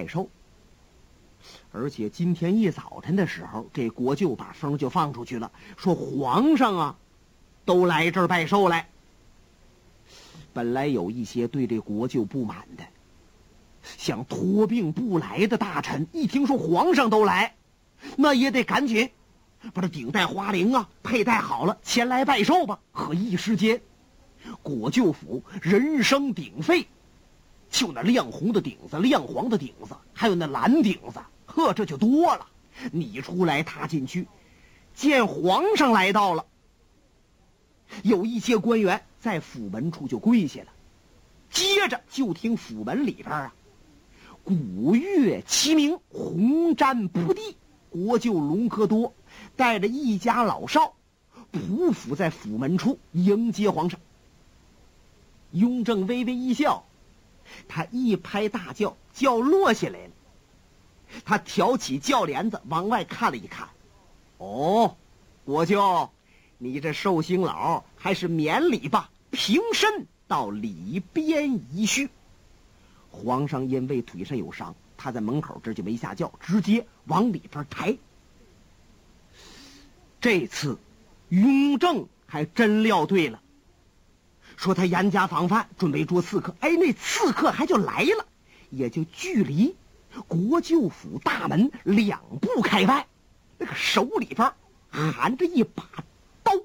拜寿。而且今天一早晨的时候，这国舅把风就放出去了，说皇上啊都来这儿拜寿来。本来有一些对这国舅不满的，想托病不来的大臣，一听说皇上都来，那也得赶紧把这顶戴花翎啊佩戴好了，前来拜寿吧。可一时间，国舅府人声鼎沸，就那亮红的顶子、亮黄的顶子，还有那蓝顶子，呵，这就多了。你出来踏进去，见皇上来到了。有一些官员在府门处就跪下了，接着就听府门里边啊，鼓乐齐鸣，红毡铺地。国舅隆科多带着一家老少匍匐在府门处迎接皇上。雍正微微一笑，他一拍大轿，轿落下来了。他挑起轿帘子往外看了一看，哦，国舅，你这寿星老还是免礼吧，平身到里边一叙。皇上因为腿上有伤，他在门口这就没下轿，直接往里边抬。这次雍正还真料对了，说他严加防范，准备捉刺客。哎，那刺客还就来了，也就距离国舅府大门2步开外，那个手里边含着一把